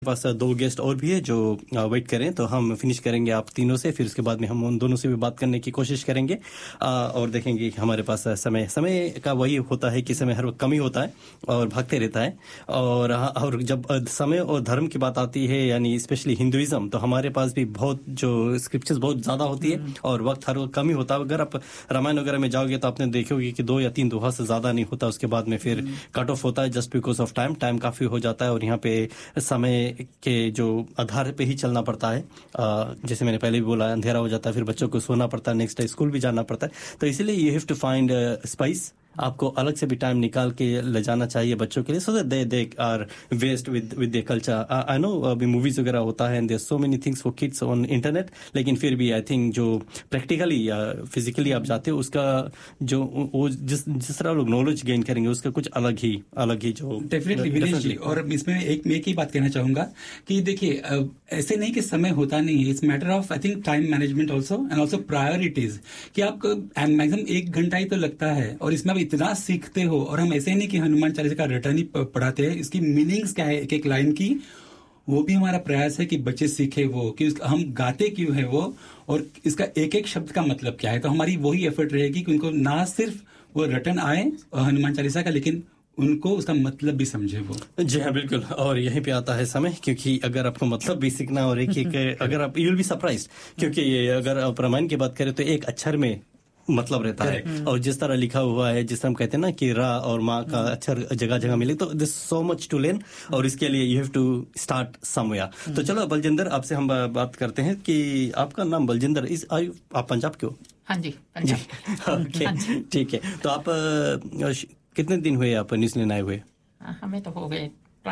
पास दो गेस्ट और भी है जो वेट करें, तो हम फिनिश करेंगे आप तीनों से, फिर उसके बाद में हम उन दोनों से भी बात करने की कोशिश करेंगे और देखेंगे कि हमारे पास समय का वही होता है कि समय हर वक्त कम ही होता है और भागते रहता है। और जब समय और धर्म की बात आती है, यानी स्पेशली हिंदुइज्म, तो हमारे पास भी बहुत जो स्क्रिप्चर्स बहुत ज़्यादा होती है और वक्त हर वक्त कम ही होता है। अगर आप रामायण वगैरह में जाओगे तो आपने देखोगे कि 2 या 3 दोहा से ज़्यादा नहीं होता, उसके बाद में फिर कट ऑफ होता है जस्ट बिकॉज ऑफ टाइम काफ़ी हो जाता है और यहाँ पे समय के जो आधार पे ही चलना पड़ता है। जैसे मैंने पहले भी बोला, अंधेरा हो जाता है, फिर बच्चों को सोना पड़ता है, नेक्स्ट डे स्कूल भी जाना पड़ता है, तो इसीलिए you have to find space. आपको अलग से भी टाइम निकाल के ले जाना चाहिए बच्चों के लिए, so that they are waste with their culture. I know अभी मूवीज वगैरह होता है and there so many things for kids on internet, लेकिन फिर भी आई थिंक जो प्रैक्टिकली या फिजिकली आप जाते हो, उसका जो वो जिस तरह लोग नॉलेज गेन करेंगे उसका कुछ अलग ही जो डेफिनेटली विनेश जी। और इसमें मैं एक ही बात कहना चाहूंगा कि देखिए, ऐसे नहीं कि समय होता नहीं है, it's matter of I think time management also and also priorities, कि आपको मैक्सिमम 1 घंटा ही तो लगता है और इसमें आप इतना सीखते हो। और हम ऐसे नहीं कि हनुमान चालीसा का रटन ही पढ़ाते हैं, इसकी मीनिंग्स क्या है एक एक लाइन की, वो भी हमारा प्रयास है कि बच्चे सीखे वो, कि हम गाते क्यों है वो, और इसका एक एक शब्द का मतलब क्या है। तो हमारी वही एफर्ट रहेगी कि उनको ना सिर्फ वो रटन आए हनुमान चालीसा का, लेकिन उनको उसका मतलब भी समझे वो। जी हाँ, बिल्कुल। और यहीं पे आता है समय, क्योंकि अगर आपको मतलब भी सीखना और एक अगर आप, यू विल बी सरप्राइज्ड, क्योंकि अगर आप रामायण की बात करें तो एक अक्षर में मतलब रहता है, और जिस तरह लिखा हुआ है, जिस तरह हम कहते हैं ना कि रा और माँ का अक्षर जगह जगह मिले, तो this so much to learn, और इसके लिए you have to start somewhere. तो चलो बलजिंदर, आपसे हम बात करते हैं कि आपका नाम बलजिंदर, आप पंजाब के हो? हाँ जी, पंजाब। ओके, ठीक है। तो आप कितने दिन हुए आप न्यूजीलैंड आए हुए? हमें तो हो गए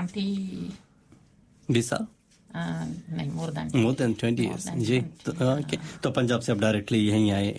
20 साल? नहीं, मोर देन 20 years जी। तो पंजाब से आप डायरेक्टली यहीं आए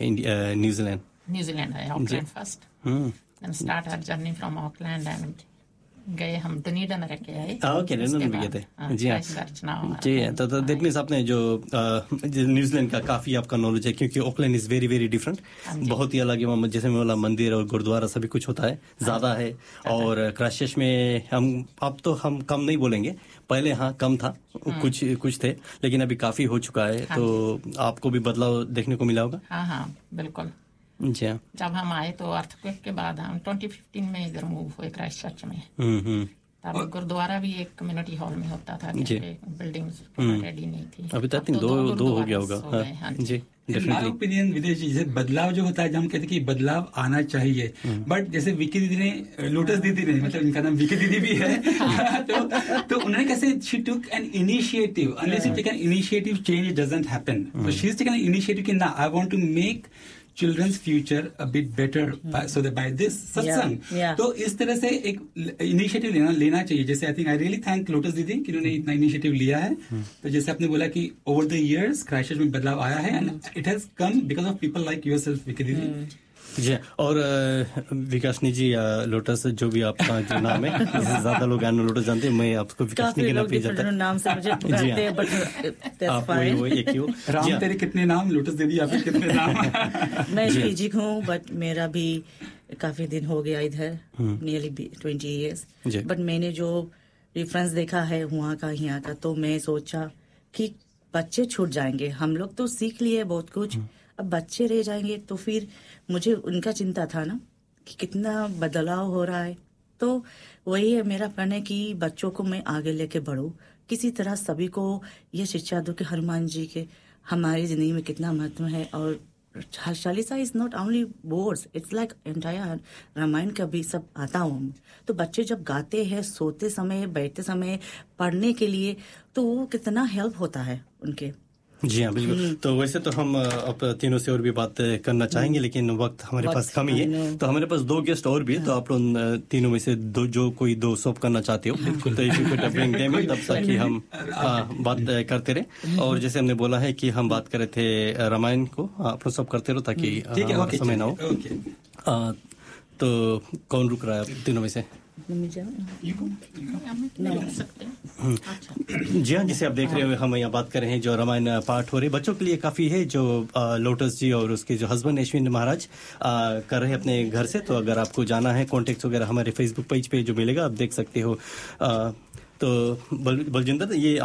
न्यूजीलैंड आए, Auckland first, then start our journey from Auckland and गए हम डुनीडन रह के आए। ओके, डुनीडन भी गए थे। जी हाँ जी। तो दैट मींस आपने जो न्यूजीलैंड का काफी आपका नॉलेज है, क्योंकि Auckland is very very different, बहुत ही अलग है। जैसे मैं बोला, मंदिर और गुरुद्वारा सभी कुछ होता है, ज्यादा है। और क्राइस्टचर्च में अब तो हम कम नहीं बोलेंगे, पहले हाँ कम था, कुछ थे, लेकिन अभी काफी हो चुका है। तो आपको भी बदलाव देखने को मिला होगा? हाँ बिल्कुल जी हाँ। जब हम आए तो अर्थक्वेक के बाद हम 2015 में इधर मूव हुए क्राइस्टचर्च में। तब गुरुद्वारा भी एक कम्युनिटी हॉल में होता था, बिल्डिंग्स रेडी नहीं थी। अभी तक 2 हो गया होगा। हाँ जी, माय ओपिनियन विदेश जी, जैसे बदलाव जो होता है, जब हम कहते हैं कि बदलाव आना चाहिए, बट जैसे विकी दीदी ने, लोटस दीदी ने, मतलब इनका नाम विकी दीदी भी है तो उन्होंने कैसे, she took an initiative, unless you take an initiative change doesn't happen. So she is taken an initiative कि ना, I want to make children's future a bit better so that by this satsang, तो इस तरह से एक initiative लेना चाहिए। जैसे I think I really thank lotus दीदी कि उन्होंने इतना इनिशिएटिव लिया है। तो जैसे आपने बोला कि ओवर द इयर्स क्राइस्टचर्च में बदलाव आया है, and it has come because of people like yourself Vicky दीदी। जी। और विकासनी जी, या लोटस, जो भी आपका जो नाम है, ज्यादा लोग लोटस जानते हैं, मैं आपको विकासनी के नाम पे जाता है। नाम से मुझे जी हाँ, आप वही एक ही हो। राम तेरे कितने नाम, लोटस दीदी आपके कितने नाम? मैं फिजिक हूँ, बट मेरा भी काफी दिन हो गया इधर, नियरली 20 years। बट मैंने जो डिफरेंस देखा है वहाँ का यहाँ का, तो मैं सोचा कि बच्चे छूट जाएंगे, हम लोग तो सीख लिए बहुत कुछ, अब बच्चे रह जाएंगे। तो फिर मुझे उनका चिंता था ना कि कितना बदलाव हो रहा है। तो वही है मेरा प्लान है कि बच्चों को मैं आगे लेके बढ़ूं, किसी तरह सभी को ये शिक्षा दूं कि हनुमान जी के हमारी जिंदगी में कितना महत्व है। और Chalisa is not only words, it's like entire Ramayan का भी सब आता हूँ। तो बच्चे जब गाते हैं, सोते समय, बैठते समय, पढ़ने के लिए, तो वो कितना हेल्प होता है उनके। जी हाँ, बिल्कुल। तो वैसे तो हम अब तीनों से और भी बात करना चाहेंगे, लेकिन वक्त हमारे पास कम ही है। तो हमारे पास 2 गेस्ट और भी है, तो आप लोग तीनों में से जो कोई 2 सॉप करना चाहते हो, तो if you could bring them in, तब तक कि हम बात करते रहे। और जैसे हमने बोला है कि हम बात कर रहे थे रामायण को, आप लोग सब करते रहो ताकि समय ना हो। तो कौन रुक रहा है तीनों में से? जी हाँ, जिसे आप देख रहे हो, हम यहाँ बात कर रहे हैं जो रामायण पाठ हो रहे बच्चों के लिए काफी है, जो लोटस जी और उसके जो हस्बैंड अश्विन महाराज कर रहे हैं अपने घर से। तो अगर आपको जाना है, कॉन्टेक्ट वगैरह हमारे फेसबुक पेज पे जो मिलेगा, आप देख सकते हो। तो बलजिंदर, ये